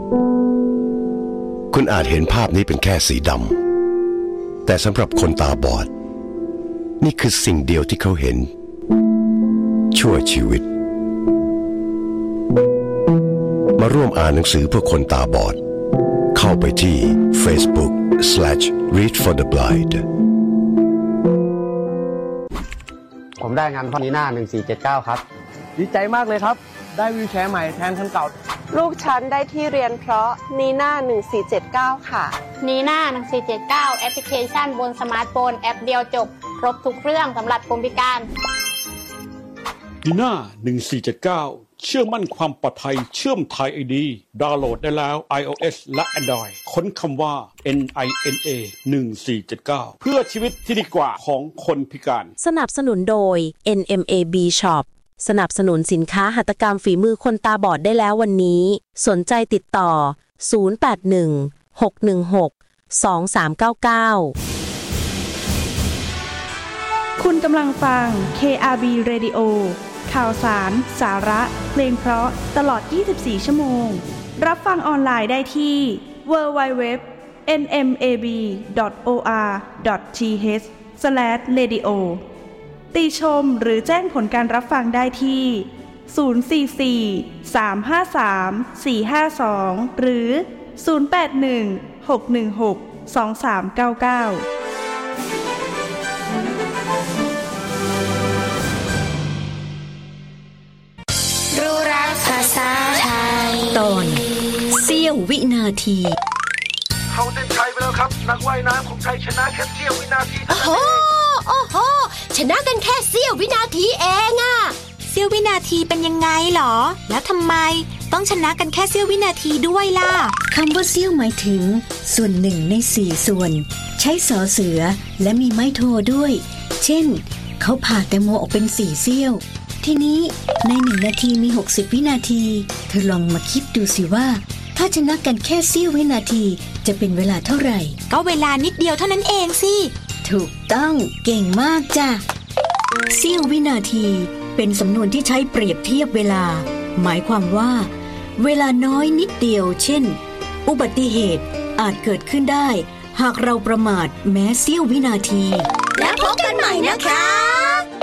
คุณอาจเห็นภาพนี้เป็นแค่สีดำแต่สำหรับคนตาบอดนี่คือสิ่งเดียวที่เขาเห็นชั่วชีวิตมาร่วมอ่านหนังสือเพื่อคนตาบอดเข้าไปที่ Facebook/Read for the Blind ผมได้งานนีน่า1479ครับดีใจมากเลยครับได้วีลแชร์ใหม่แทนคันเก่าลูกฉันได้ที่เรียนเพราะนีน่า1479ค่ะนีน่า1479แอปพลิเคชันบนสมาร์ทโฟนแอปเดียวจบครบทุกเรื่องสำหรับคนพิการนีน่า1479เชื่อมั่นความปลอดภัยเชื่อมไทย ID ดาวน์โหลดได้แล้ว iOS และ Android ค้นคำว่า NINA 1479เพื่อชีวิตที่ดีกว่าของคนพิการสนับสนุนโดย NMAB Shop สนับสนุนสินค้าหัตถกรรมฝีมือคนตาบอดได้แล้ววันนี้สนใจติดต่อ081-616-2399 คุณกำลังฟัง KRB Radio ข่าวสาร สาระ เพลงเพราะตลอด 24 ชั่วโมงรับฟังออนไลน์ได้ที่ www.nmab.or.th/radio ติชมหรือแจ้งผลการรับฟังได้ที่044-353-452หรือ081-616-2399 ตอนเสี้ยววินาทีเข้าเส้นชัยไปแล้วครับนักว่ายน้ำของไทยชนะแค่เสี้ยววินาทีโอ้โหชนะกันแค่เสี้ยววินาทีเองอะเสี้ยววินาทีเป็นยังไงหรอแล้วทำไมต้องชนะกันแค่เสี้ยววินาทีด้วยล่ะคำว่าเสี้ยวหมายถึงส่วน1ใน4ส่วนใช้สอเสือและมีไม้โทด้วยเช่นเขาผ่าแตงโมออกเป็น4เสี้ยวทีนี้ใน1นาทีมี60วินาทีเธอลองมาคิดดูสิว่าถ้าชนะกันแค่เสี้ยววินาทีจะเป็นเวลาเท่าไหร่ก็เวลานิดเดียวเท่านั้นเองสิถูกต้องเก่งมากจ้ะเสี้ยววินาทีเป็นสำนวนที่ใช้เปรียบเทียบเวลาหมายความว่าเวลาน้อยนิดเดียวเช่นอุบัติเหตุอาจเกิดขึ้นได้หากเราประมาทแม้เสี้ยววินาทีแล้วพบกันใหม่นะคะ